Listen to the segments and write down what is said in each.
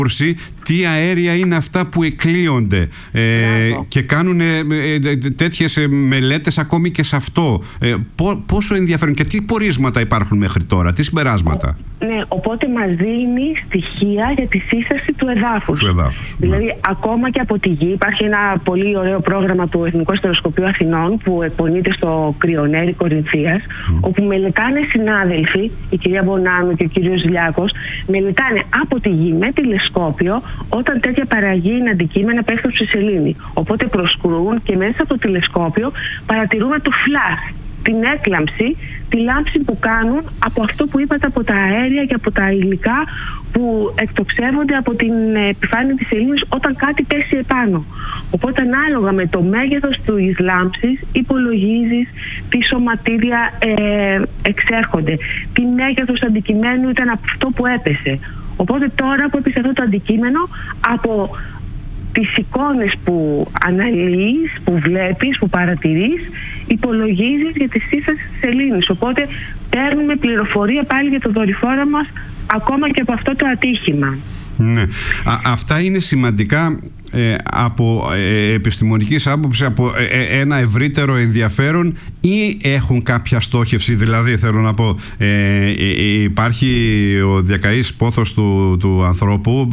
τι αέρια είναι αυτά που εκλείονται και κάνουν τέτοιες μελέτες ακόμη και σε αυτό. Πόσο ενδιαφέρον και τι πορίσματα υπάρχουν μέχρι τώρα, τι συμπεράσματα. Ναι, οπότε μας δίνει στοιχεία για τη σύσταση του εδάφους. Δηλαδή, ακόμα και από τη γη, υπάρχει ένα πολύ ωραίο πρόγραμμα του Εθνικού Αστεροσκοπείου Αθηνών που εκπονείται στο Κρυονέρι Κορινθίας, όπου μελετάνε συνάδελφοι, η κυρία Μπονάνου και ο κύριος Λιάκος, μελετάνε από τη γη με τηλεσκόπιο όταν τέτοια παραγή αντικείμενα πέφτουν στη σελήνη. Οπότε προσκρούν και μέσα από το τηλεσκόπιο παρατηρούμε το flash, την έκλαμψη, τη λάμψη που κάνουν από αυτό που είπατε, από τα αέρια και από τα υλικά που εκτοξεύονται από την επιφάνεια της σελήνης όταν κάτι πέσει επάνω. Οπότε ανάλογα με το μέγεθος της λάμψης υπολογίζεις τι σωματίδια εξέρχονται, τι μέγεθος αντικειμένου ήταν αυτό που έπεσε. Οπότε τώρα που έπεσε αυτό το αντικείμενο, από τις εικόνες που αναλύεις, που βλέπεις, που παρατηρείς, υπολογίζεις για τη σύσταση της σελήνης. Οπότε παίρνουμε πληροφορία πάλι για το δορυφόρο μας ακόμα και από αυτό το ατύχημα. Ναι. Αυτά είναι σημαντικά από επιστημονικής άποψη, από ένα ευρύτερο ενδιαφέρον, ή έχουν κάποια στόχευση? Δηλαδή θέλω να πω, υπάρχει ο διακαής πόθος του ανθρώπου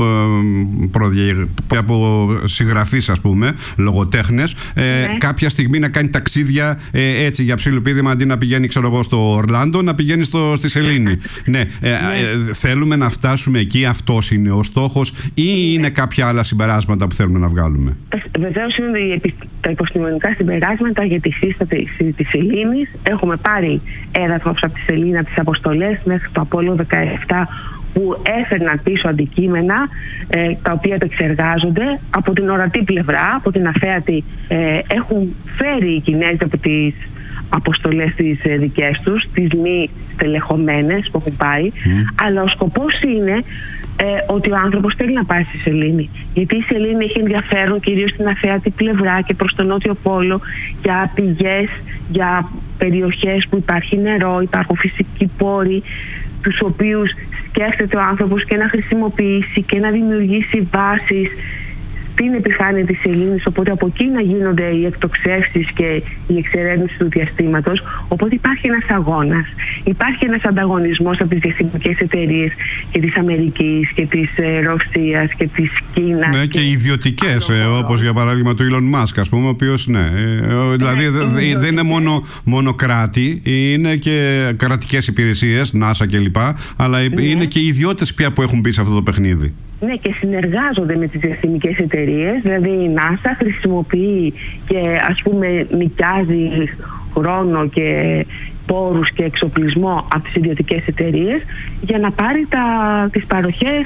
από συγγραφείς, ας πούμε, λογοτέχνες, κάποια στιγμή να κάνει ταξίδια έτσι για ψιλοπίδημα, αντί να πηγαίνει, ξέρω εγώ, στο Ορλάντο, να πηγαίνει στη Σελήνη. Ναι. Θέλουμε να φτάσουμε εκεί, αυτός είναι ο στόχος, ή είναι κάποια άλλα συμπεράσματα που θέλουμε να βγάλουμε? Βεβαίως είναι τα επιστημονικά συμπεράσματα για τη σύσταση της σελήνης. Έχουμε πάρει έδαφος από τη σελήνη, από τις αποστολές μέχρι το Απόλλω 17, που έφερναν πίσω αντικείμενα τα οποία τα εξεργάζονται. Από την ορατή πλευρά, από την αφέατη, έχουν φέρει οι Κινέζοι από τις αποστολές τις δικές τους, τις μη στελεχωμένες που έχουν πάει, αλλά ο σκοπός είναι ότι ο άνθρωπος θέλει να πάει στη σελήνη, γιατί η σελήνη έχει ενδιαφέρον κυρίως στην αφέατη πλευρά και προς τον νότιο πόλο, για πηγές, για περιοχές που υπάρχει νερό, υπάρχουν φυσικοί πόροι, τους οποίους σκέφτεται ο άνθρωπος και να χρησιμοποιήσει και να δημιουργήσει βάσεις στην επιφάνεια της σελήνης, οπότε από εκεί να γίνονται οι εκτοξεύσεις και η εξερεύνηση του διαστήματος. Οπότε υπάρχει ένας αγώνας, υπάρχει ένας ανταγωνισμός από τις διαστημικές εταιρείες και της Αμερικής και της Ρωσίας και της Κίνας. Ναι, και ιδιωτικές, όπως για παράδειγμα το Elon Musk, ας πούμε, ο οποίος, δηλαδή δεν είναι μόνο κράτη, είναι και κρατικές υπηρεσίες, NASA κλπ, αλλά είναι και οι ιδιώτες πια που έχουν μπει σε αυτό το παιχνίδι. Ναι, και συνεργάζονται με τις διαστημικές εταιρείες, δηλαδή η NASA χρησιμοποιεί και, ας πούμε, νοικιάζει χρόνο και πόρους και εξοπλισμό από τις ιδιωτικές εταιρείες για να πάρει τις παροχές,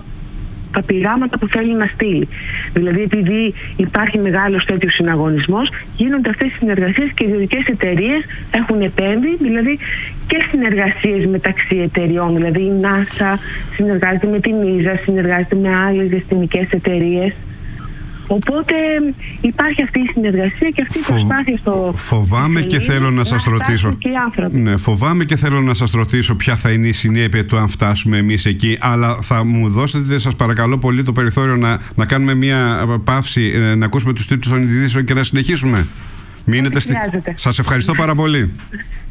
τα πειράματα που θέλει να στείλει. Δηλαδή, επειδή υπάρχει μεγάλος τέτοιος συναγωνισμός, γίνονται αυτές οι συνεργασίες και οι ιδιωτικές εταιρείες έχουν επέμβει, δηλαδή και συνεργασίες μεταξύ εταιριών. Δηλαδή, η NASA συνεργάζεται με την ESA, συνεργάζεται με άλλες διαστημικές εταιρείες. Οπότε υπάρχει αυτή η συνεργασία και αυτή η προσπάθεια στο... Φοβάμαι και θέλω να σας ρωτήσω. Ναι, φοβάμαι και θέλω να σας ρωτήσω ποια θα είναι η συνέπεια του αν φτάσουμε εμείς εκεί. Αλλά θα μου δώσετε, σας παρακαλώ πολύ, το περιθώριο να κάνουμε μια παύση, να ακούσουμε τους τίτλους των ειδήσεων και να συνεχίσουμε. Μείνετε. Σας ευχαριστώ πάρα πολύ.